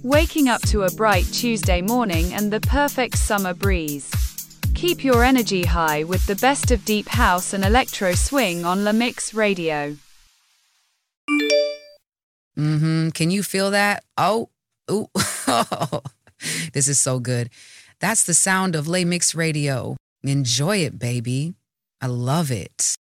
waking up to a bright Tuesday morning and the perfect summer breeze. Keep your energy high with the best of deep house and electro swing on La Mix Radio. Can you feel that? Oh, ooh. This is so good. That's the sound of La Mix Radio. Enjoy it, baby. I love it.